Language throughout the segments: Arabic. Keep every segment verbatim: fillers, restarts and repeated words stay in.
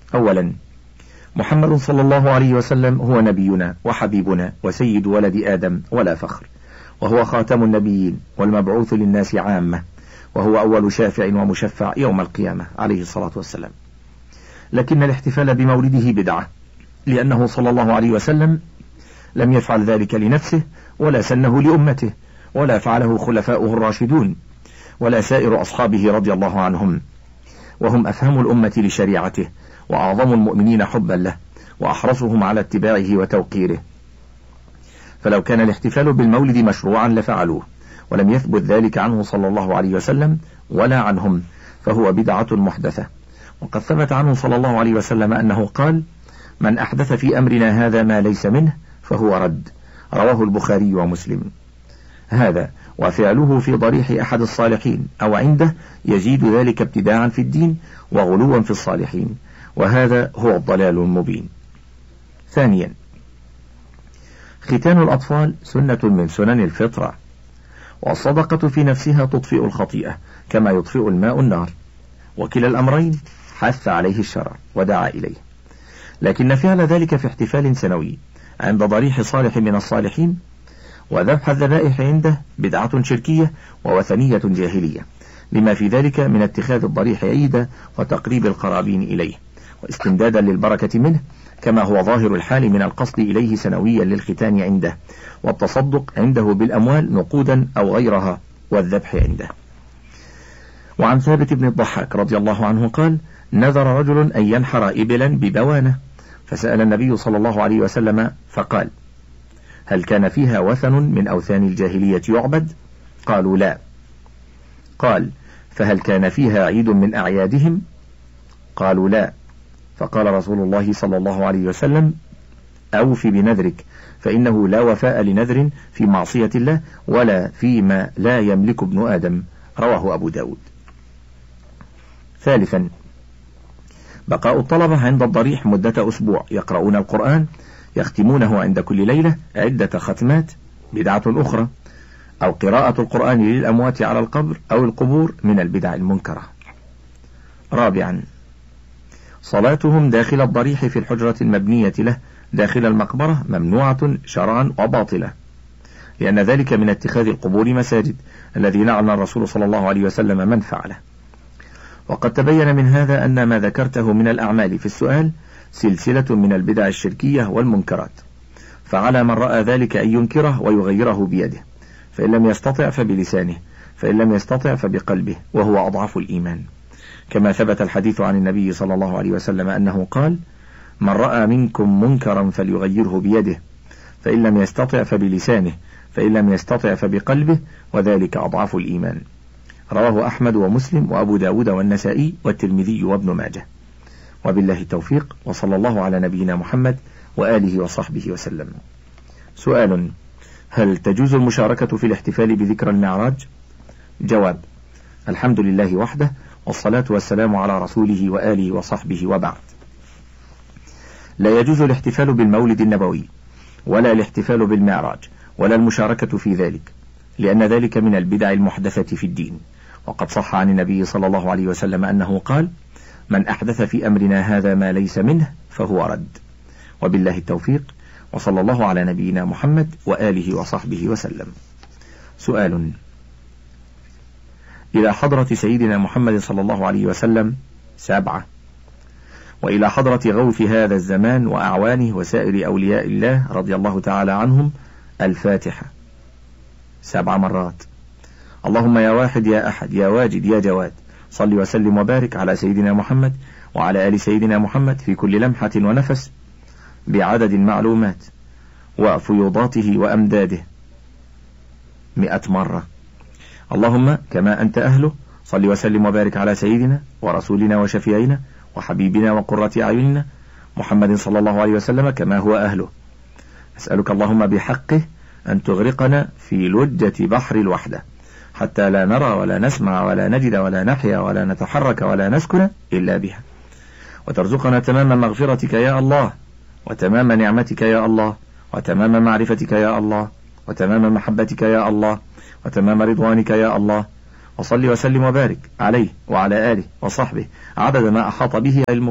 أولا، محمد صلى الله عليه وسلم هو نبينا وحبيبنا وسيد ولد آدم ولا فخر، وهو خاتم النبيين والمبعوث للناس عامة، وهو أول شافع ومشفع يوم القيامة عليه الصلاة والسلام. لكن الاحتفال بمولده بدعة، لأنه صلى الله عليه وسلم لم يفعل ذلك لنفسه ولا سنه لأمته، ولا فعله خلفاؤه الراشدون ولا سائر أصحابه رضي الله عنهم، وهم أفهم الأمة لشريعته وأعظم المؤمنين حبا له وأحرصهم على اتباعه وتوقيره. فلو كان الاحتفال بالمولد مشروعا لفعلوه، ولم يثبت ذلك عنه صلى الله عليه وسلم ولا عنهم، فهو بدعة محدثة. وقد ثبت عنه صلى الله عليه وسلم أنه قال: من أحدث في أمرنا هذا ما ليس منه فهو رد، رواه البخاري ومسلم. هذا وفعله في ضريح أحد الصالحين أو عنده يزيد ذلك ابتداعا في الدين وغلوا في الصالحين، وهذا هو الضلال المبين. ثانيا، ختان الأطفال سنة من سنن الفطرة، والصدقة في نفسها تطفئ الخطيئة كما يطفئ الماء النار، وكلا الأمرين حث عليه الشرع ودعا إليه. لكن فعل ذلك في احتفال سنوي عند ضريح صالح من الصالحين وذبح الذبائح عنده بدعة شركية ووثنية جاهلية، لما في ذلك من اتخاذ الضريح عيدا وتقريب القرابين إليه واستمدادا للبركة منه، كما هو ظاهر الحال من القصد إليه سنويا للختان عنده، والتصدق عنده بالأموال نقودا أو غيرها، والذبح عنده. وعن ثابت بن الضحاك رضي الله عنه قال: نذر رجل أن ينحر إبلا ببوانة، فسأل النبي صلى الله عليه وسلم فقال: هل كان فيها وثن من أوثان الجاهلية يعبد؟ قالوا: لا. قال: فهل كان فيها عيد من أعيادهم؟ قالوا: لا. فقال رسول الله صلى الله عليه وسلم: أوف بنذرك، فإنه لا وفاء لنذر في معصية الله ولا فيما لا يملك ابن آدم، رواه أبو داود. ثالثا، بقاء الطلبة عند الضريح مدة أسبوع يقرؤون القرآن، يختمونه عند كل ليلة عدة ختمات، بدعة أخرى، أو قراءة القرآن للأموات على القبر أو القبور من البدع المنكرة. رابعا، صلاتهم داخل الضريح في الحجرة المبنية له داخل المقبرة ممنوعة شرعا وباطلة، لأن ذلك من اتخاذ القبور مساجد الذي لعن الرسول صلى الله عليه وسلم من فعله. وقد تبين من هذا أن ما ذكرته من الأعمال في السؤال سلسلة من البدع الشركية والمنكرات، فعلى من رأى ذلك أن ينكره ويغيره بيده، فإن لم يستطع فبلسانه، فإن لم يستطع فبقلبه، وهو أضعف الإيمان، كما ثبت الحديث عن النبي صلى الله عليه وسلم أنه قال: من رأى منكم منكرا فليغيره بيده، فإن لم يستطع فبلسانه، فإن لم يستطع فبقلبه، وذلك أضعف الإيمان. رواه أحمد ومسلم وأبو داود والنسائي والترمذي وابن ماجه. وبالله التوفيق، وصلى الله على نبينا محمد وآله وصحبه وسلم. سؤال: هل تجوز المشاركة في الاحتفال بذكرى المعراج؟ جواب: الحمد لله وحده، والصلاة والسلام على رسوله وآله وصحبه، وبعد. لا يجوز الاحتفال بالمولد النبوي، ولا الاحتفال بالمعراج، ولا المشاركة في ذلك، لأن ذلك من البدع المحدثة في الدين. وقد صح عن النبي صلى الله عليه وسلم أنه قال: من أحدث في أمرنا هذا ما ليس منه فهو رد. وبالله التوفيق، وصلى الله على نبينا محمد وآله وصحبه وسلم. سؤال: إلى حضرة سيدنا محمد صلى الله عليه وسلم سبعة، وإلى حضرة غوث هذا الزمان وأعوانه وسائر أولياء الله رضي الله تعالى عنهم الفاتحة سبع مرات. اللهم يا واحد يا أحد يا واجد يا جواد، صل وسلم وبارك على سيدنا محمد وعلى آل سيدنا محمد في كل لمحة ونفس بعدد معلومات وفيوضاته وأمداده مئة مرة. اللهم كما أنت أهله صل وسلم وبارك على سيدنا ورسولنا وشفيعنا وحبيبنا وقرة أعيننا محمد صلى الله عليه وسلم كما هو أهله. أسألك اللهم بحقه أن تغرقنا في لجة بحر الوحدة حتى لا نرى ولا نسمع ولا نجد ولا نحيا ولا نتحرك ولا نسكن إلا بها، وترزقنا تمام مغفرتك يا الله، وتمام نعمتك يا الله، وتمام معرفتك يا الله، وتمام محبتك يا الله، وتمام رضوانك يا الله. وصل وسلم وبارك عليه وعلى آله وصحبه عدد ما أحاط به علمك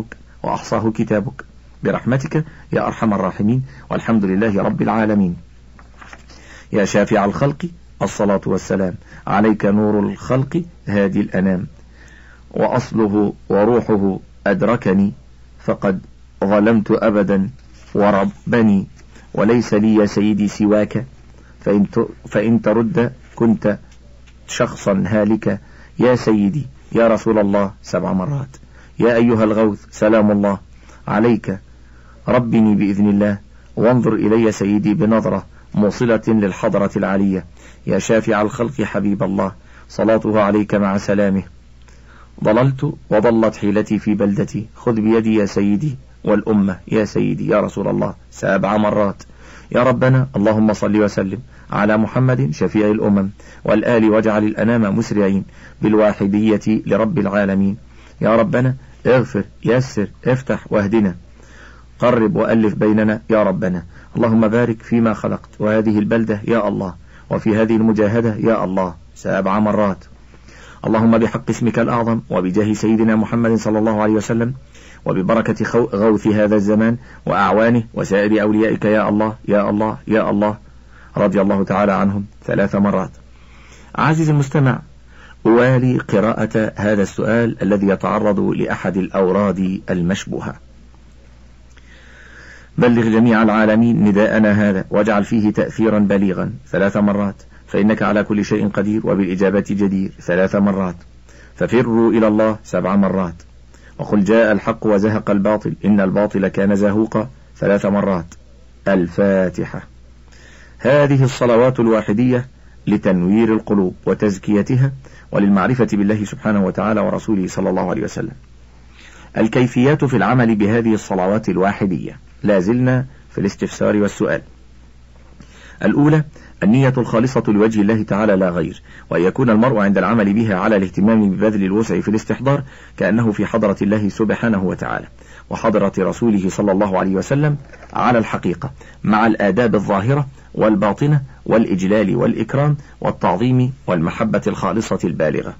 وأحصاه كتابك برحمتك يا أرحم الراحمين، والحمد لله رب العالمين. يا شافع الخلق الصلاة والسلام عليك، نور الخلق هادي الأنام، وأصله وروحه أدركني، فقد ظلمت أبدا وربني، وليس لي يا سيدي سواك، فإن, فإن ترد كنت شخصا هالكا. يا سيدي يا رسول الله سبع مرات. يا أيها الغوث سلام الله عليك، ربني بإذن الله، وانظر إلي سيدي بنظرة موصلة للحضرة العلية. يا شافع الخلق حبيب الله، صلاته عليك مع سلامه. ضللت وضلت حيلتي في بلدتي، خذ بيدي يا سيدي والأمة يا سيدي يا رسول الله سبع مرات. يا ربنا اللهم صل وسلم على محمد شفيع الأمم والآل، واجعل الأنام مسرعين بالواحدية لرب العالمين. يا ربنا اغفر يسر افتح واهدنا، قرب وألف بيننا يا ربنا. اللهم بارك فيما خلقت وهذه البلدة يا الله، وفي هذه المجاهدة يا الله سبع مرات. اللهم بحق اسمك الأعظم وبجاه سيدنا محمد صلى الله عليه وسلم وببركة غوث هذا الزمان وأعوانه وسائر أوليائك يا الله يا الله يا الله، رضي الله تعالى عنهم ثلاث مرات. عزيزي المستمع، أوالي قراءة هذا السؤال الذي يتعرض لأحد الأوراد المشبوهة. بلغ جميع العالمين نداءنا هذا، واجعل فيه تأثيرا بليغا ثلاث مرات، فإنك على كل شيء قدير وبالإجابة جدير ثلاث مرات. ففروا إلى الله سبع مرات. وقل جاء الحق وزهق الباطل إن الباطل كان زهوقا ثلاث مرات. الفاتحة. هذه الصلوات الواحدية لتنوير القلوب وتزكيتها وللمعرفة بالله سبحانه وتعالى ورسوله صلى الله عليه وسلم. الكيفيات في العمل بهذه الصلوات الواحدية، لا زلنا في الاستفسار والسؤال. الأولى النية الخالصة لوجه الله تعالى لا غير، وأن يكون المرء عند العمل بها على الاهتمام ببذل الوسع في الاستحضار كأنه في حضرة الله سبحانه وتعالى وحضرة رسوله صلى الله عليه وسلم على الحقيقة، مع الآداب الظاهرة والباطنة والإجلال والإكرام والتعظيم والمحبة الخالصة البالغة.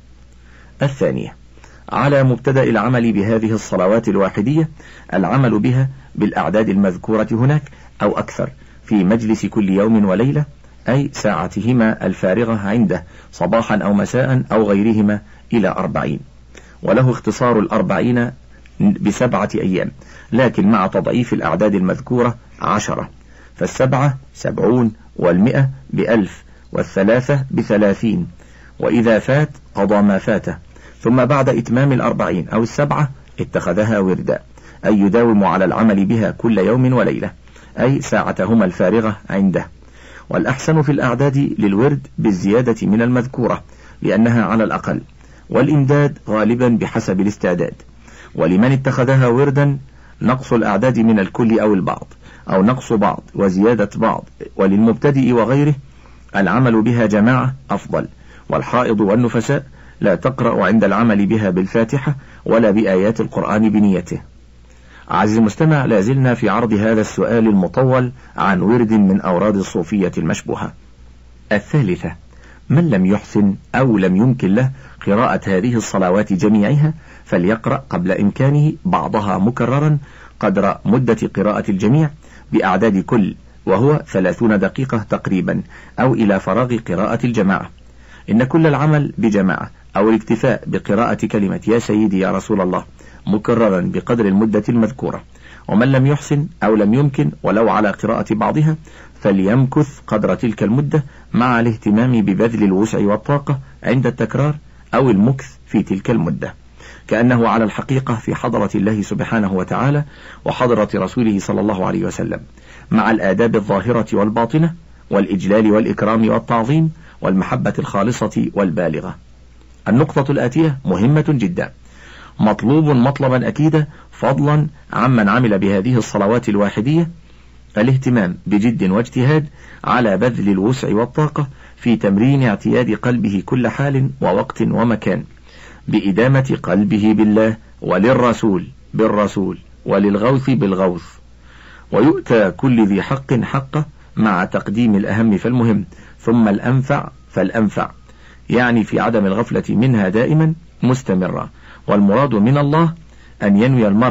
الثانية على مبتدأ العمل بهذه الصلوات الواحدية العمل بها بالأعداد المذكورة هناك أو أكثر في مجلس كل يوم وليلة، أي ساعتهما الفارغة عنده صباحا أو مساء أو غيرهما إلى أربعين، وله اختصار الأربعين بسبعة أيام، لكن مع تضعيف الأعداد المذكورة عشرة، فالسبعة سبعون والمئة بألف والثلاثة بثلاثين، وإذا فات قضى ما فاته، ثم بعد إتمام الأربعين أو السبعة اتخذها وردا، أي يداوم على العمل بها كل يوم وليلة، أي ساعتهما الفارغة عنده. والأحسن في الأعداد للورد بالزيادة من المذكورة لأنها على الأقل، والإمداد غالبا بحسب الاستعداد. ولمن اتخذها وردا نقص الأعداد من الكل أو البعض، أو نقص بعض وزيادة بعض. وللمبتدئ وغيره العمل بها جماعة أفضل. والحائض والنفساء لا تقرأ عند العمل بها بالفاتحة ولا بآيات القرآن بنيته. عزيزي المستمع، لازلنا في عرض هذا السؤال المطول عن ورد من أوراد الصوفية المشبوهة. الثالثة من لم يحسن أو لم يمكن له قراءة هذه الصلوات جميعها فليقرأ قبل إمكانه بعضها مكررا قدر مدة قراءة الجميع بأعداد كل، وهو ثلاثون دقيقة تقريبا، أو إلى فراغ قراءة الجماعة. إن كل العمل بجماعة أو الاكتفاء بقراءة كلمة يا سيدي يا رسول الله مكررا بقدر المدة المذكورة. ومن لم يحسن أو لم يمكن ولو على قراءة بعضها فليمكث قدر تلك المدة مع الاهتمام ببذل الوسع والطاقة عند التكرار أو المكث في تلك المدة، كأنه على الحقيقة في حضرة الله سبحانه وتعالى وحضرة رسوله صلى الله عليه وسلم، مع الآداب الظاهرة والباطنة والإجلال والإكرام والتعظيم والمحبة الخالصة والبالغة. النقطة الآتية مهمة جدا، مطلوب مطلبا أكيدا فضلا عمن عمل بهذه الصلوات الواحدية الاهتمام بجد واجتهاد على بذل الوسع والطاقة في تمرين اعتياد قلبه كل حال ووقت ومكان بإدامة قلبه بالله وللرسول بالرسول وللغوث بالغوث، ويؤتى كل ذي حق حقه مع تقديم الأهم فالمهم ثم الأنفع فالأنفع، يعني في عدم الغفلة منها دائما مستمرة. والمراد من الله أن ينوي المرء